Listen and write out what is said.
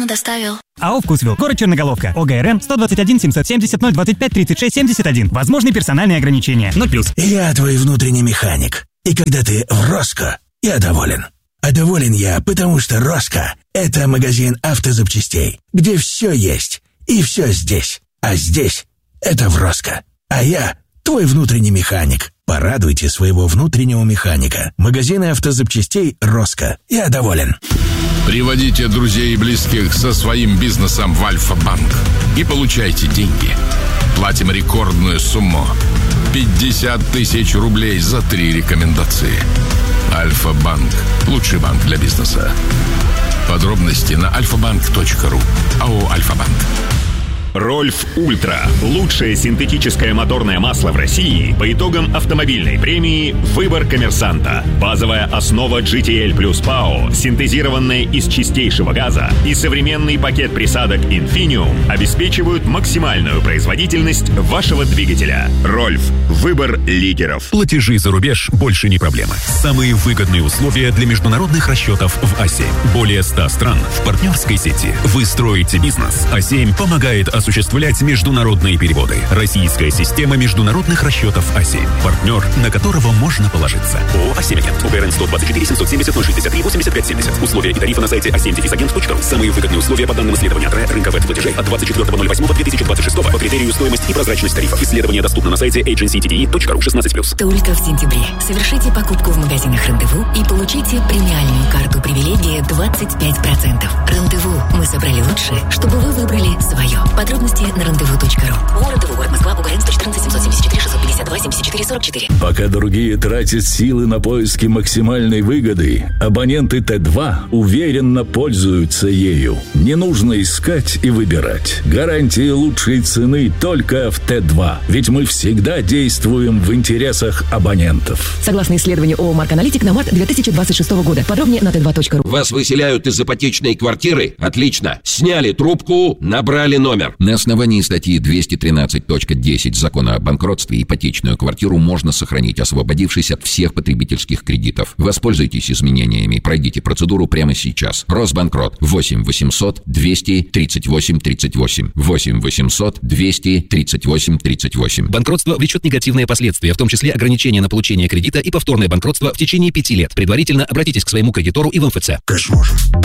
Дима доставил. АО «Вкусвилл», город Черноголовка, ОГРН 121 770 025 36 71. Возможны персональные ограничения. 0+. Я твой внутренний механик. И когда ты в Роско, я доволен. А доволен я, потому что Роско – это магазин автозапчастей, где все есть и все здесь. А здесь – это в Роско. А я твой внутренний механик. Порадуйте своего внутреннего механика. Магазины автозапчастей «Роско». Я доволен. Приводите друзей и близких со своим бизнесом в Альфа-банк и получайте деньги. Платим рекордную сумму – 50 тысяч рублей за 3 рекомендации. Альфа-банк – лучший банк для бизнеса. Подробности на alfabank.ru. АО «Альфа-банк». Рольф Ультра. Лучшее синтетическое моторное масло в России по итогам автомобильной премии «Выбор коммерсанта». Базовая основа GTL плюс ПАО, синтезированная из чистейшего газа, и современный пакет присадок Infinium обеспечивают максимальную производительность вашего двигателя. Рольф. Выбор лидеров. Платежи за рубеж больше не проблема. Самые выгодные условия для международных расчетов в А7. Более 100 стран в партнерской сети. Вы строите бизнес. А7 помогает осуществлять международные переводы. Российская система международных расчетов А7. Партнер, на которого можно положиться. ООО «А7 Агент». УГРН 124 770 063 85 70. Условия и тарифы на сайте a7-agent.ru. Самые выгодные условия по данным исследования ТРЭ рынка веб-платежей от 24.08.2026 по критерию стоимость и прозрачность тарифов. Исследование доступно на сайте agencytde.ru 16+. Только в сентябре. Совершите покупку в магазинах «Рандеву» и получите премиальную карту привилегии 25%. «Рандеву». Мы собрали лучшее, чтобы вы выбрали свое. Подробности на рандеву.ру. Рандеву, город Москва, УГРН 114 774 652 74 44. Пока другие тратят силы на поиски максимальной выгоды, абоненты Т2 уверенно пользуются ею. Не нужно искать и выбирать. Гарантии лучшей цены только в Т2. Ведь мы всегда действуем в интересах абонентов. Согласно исследованию ООО «Марк Аналитик» на март 2026 года. Подробнее на t2.ru. Вас выселяют из ипотечной квартиры? Отлично. Сняли трубку, набрали номер. На основании статьи 213.10 Закона о банкротстве ипотечную квартиру можно сохранить, освободившись от всех потребительских кредитов. Воспользуйтесь изменениями. Пройдите процедуру прямо сейчас. Росбанкрот. 8 800 238 38. 8 800 238 38. Банкротство влечет негативные последствия, в том числе ограничение на получение кредита и повторное банкротство в течение 5 лет. Предварительно обратитесь к своему кредитору и в МФЦ. Кэш можем.